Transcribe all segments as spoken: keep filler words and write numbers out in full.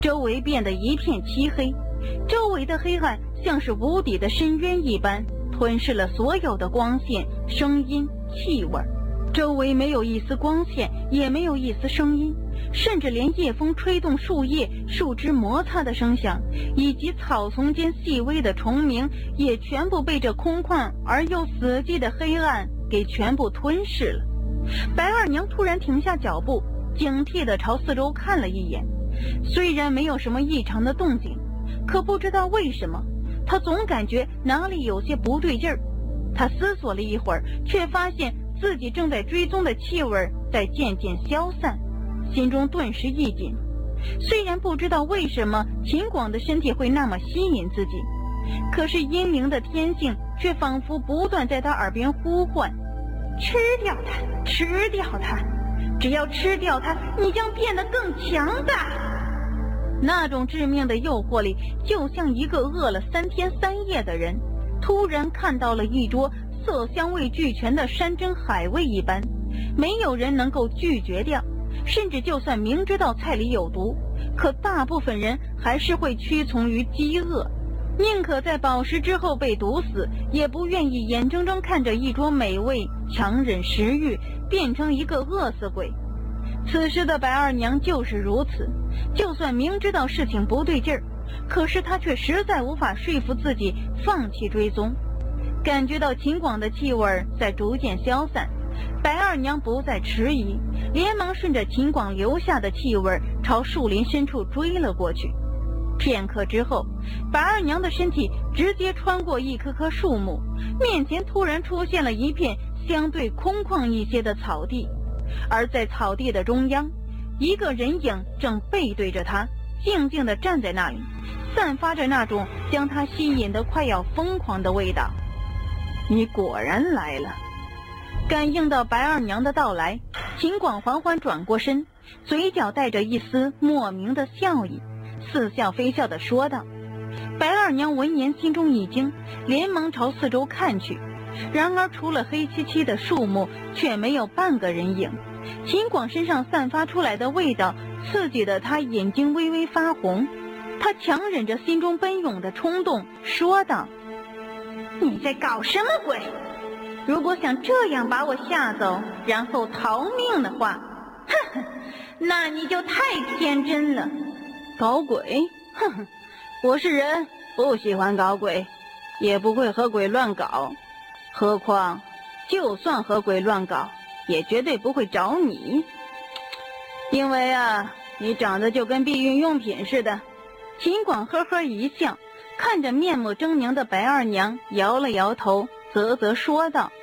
周围变得一片漆黑，周围的黑暗像是无底的深渊一般，吞噬了所有的光线、声音、气味。周围没有一丝光线，也没有一丝声音，甚至连夜风吹动树叶、树枝摩擦的声响，以及草丛间细微的虫鸣，也全部被这空旷而又死寂的黑暗给全部吞噬了。白二娘突然停下脚步，警惕地朝四周看了一眼。虽然没有什么异常的动静，可不知道为什么，她总感觉哪里有些不对劲儿。她思索了一会儿，却发现自己正在追踪的气味在渐渐消散，心中顿时一紧。虽然不知道为什么秦广的身体会那么吸引自己，可是阴灵的天性却仿佛不断在他耳边呼唤：吃掉它，吃掉它，只要吃掉它，你将变得更强大。那种致命的诱惑力，就像一个饿了三天三夜的人突然看到了一桌色香味俱全的山珍海味一般，没有人能够拒绝掉，甚至就算明知道菜里有毒，可大部分人还是会屈从于饥饿，宁可在饱食之后被毒死，也不愿意眼睁睁看着一桌美味强忍食欲变成一个饿死鬼。此时的白二娘就是如此，就算明知道事情不对劲儿，可是她却实在无法说服自己放弃追踪。感觉到秦广的气味在逐渐消散，白二娘不再迟疑，连忙顺着秦广留下的气味朝树林深处追了过去。片刻之后，白二娘的身体直接穿过一棵棵树木，面前突然出现了一片相对空旷一些的草地，而在草地的中央，一个人影正背对着她，静静地站在那里，散发着那种将她吸引得快要疯狂的味道。你果然来了。感应到白二娘的到来，秦广缓缓转过身，嘴角带着一丝莫名的笑意，似笑非笑地说道。白二娘闻言心中一惊，连忙朝四周看去，然而除了黑漆漆的树木，却没有半个人影。秦广身上散发出来的味道刺激得他眼睛微微发红，他强忍着心中奔涌的冲动说道：你在搞什么鬼？如果想这样把我吓走然后逃命的话，哼哼，那你就太天真了。搞鬼？哼哼，我是人，不喜欢搞鬼，也不会和鬼乱搞，何况就算和鬼乱搞，也绝对不会找你。因为啊，你长得就跟避孕用品似的。秦广呵呵一笑，看着面目狰狞的白二娘，摇了摇头，啧啧说道：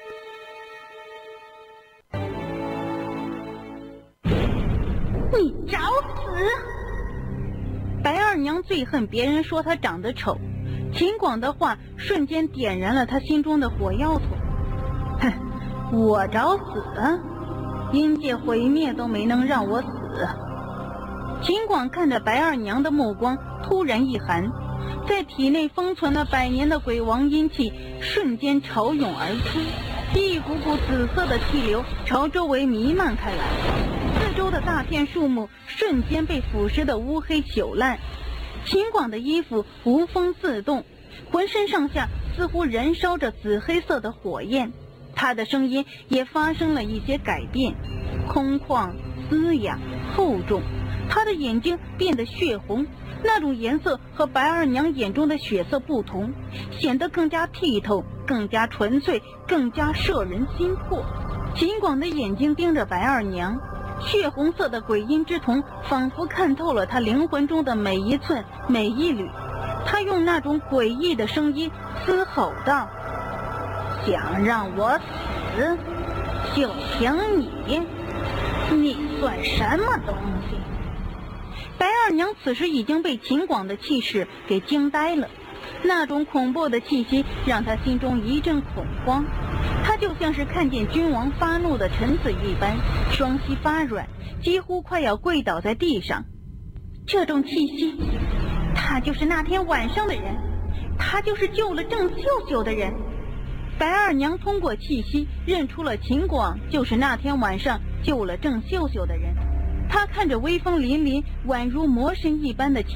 你找死！白二娘最恨别人说她长得丑，秦广的话瞬间点燃了她心中的火药桶。哼，我找死啊？阴界毁灭都没能让我死。秦广看着白二娘的目光突然一寒，在体内封存了百年的鬼王阴气瞬间潮涌而出，一股股紫色的气流朝周围弥漫开来，四周的大片树木瞬间被腐蚀的乌黑朽烂。秦广的衣服无风自动，浑身上下似乎燃烧着紫黑色的火焰，他的声音也发生了一些改变，空旷、嘶哑、厚重。他的眼睛变得血红，那种颜色和白二娘眼中的血色不同，显得更加剔透，更加纯粹，更加摄人心魄。秦广的眼睛盯着白二娘，血红色的鬼阴之瞳仿佛看透了他灵魂中的每一寸每一缕。他用那种诡异的声音嘶吼道：想让我死，就凭你，你算什么东西？白二娘此时已经被秦广的气势给惊呆了，那种恐怖的气息让她心中一阵恐慌。她就像是看见君王发怒的臣子一般，双膝发软，几乎快要跪倒在地上。这种气息，他就是那天晚上的人，他就是救了郑秀秀的人。白二娘通过气息认出了秦广就是那天晚上救了郑秀秀的人。她看着威风凛凛宛如魔神一般的